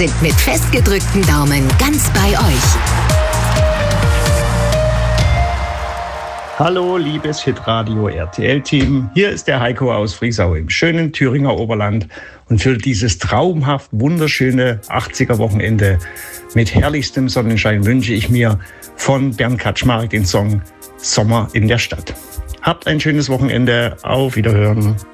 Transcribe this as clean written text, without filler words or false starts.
sind mit festgedrückten Daumen ganz bei euch. Hallo, liebes Hitradio RTL-Team. Hier ist der Heiko aus Friesau im schönen Thüringer Oberland. Und für dieses traumhaft wunderschöne 80er-Wochenende mit herrlichstem Sonnenschein wünsche ich mir von Bernd Kaczmarek den Song Sommer in der Stadt. Habt ein schönes Wochenende. Auf Wiederhören.